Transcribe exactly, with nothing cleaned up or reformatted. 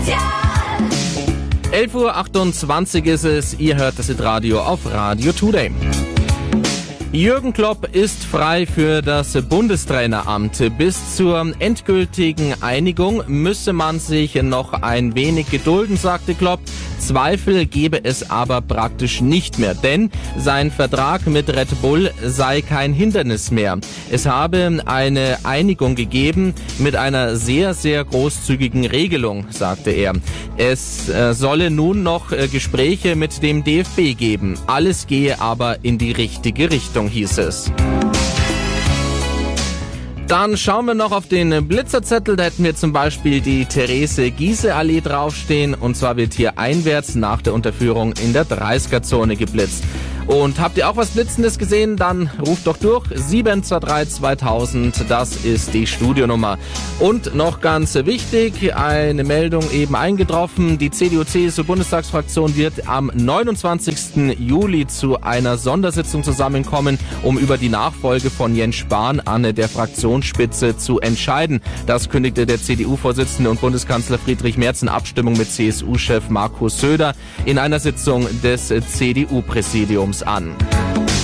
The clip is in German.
elf Uhr achtundzwanzig ist es, ihr hört das Radio auf Radio Today. Jürgen Klopp ist frei für das Bundestraineramt. Bis zur endgültigen Einigung müsse man sich noch ein wenig gedulden, sagte Klopp. Zweifel gebe es aber praktisch nicht mehr, denn sein Vertrag mit Red Bull sei kein Hindernis mehr. Es habe eine Einigung gegeben mit einer sehr, sehr großzügigen Regelung, sagte er. Es äh, solle nun noch äh, Gespräche mit dem D F B geben. Alles gehe aber in die richtige Richtung, hieß es. Dann schauen wir noch auf den Blitzerzettel. Da hätten wir zum Beispiel die Therese-Giese-Allee draufstehen. Und zwar wird hier einwärts nach der Unterführung in der dreißiger-Zone geblitzt. Und habt ihr auch was Blitzendes gesehen? Dann ruft doch durch. sieben zwei drei zweitausend, das ist die Studionummer. Und noch ganz wichtig, eine Meldung eben eingetroffen. Die C D U-C S U-Bundestagsfraktion wird am neunundzwanzigsten Juli zu einer Sondersitzung zusammenkommen, um über die Nachfolge von Jens Spahn an der Fraktionsspitze zu entscheiden. Das kündigte der C D U-Vorsitzende und Bundeskanzler Friedrich Merz in Abstimmung mit C S U-Chef Markus Söder in einer Sitzung des C D U-Präsidiums an.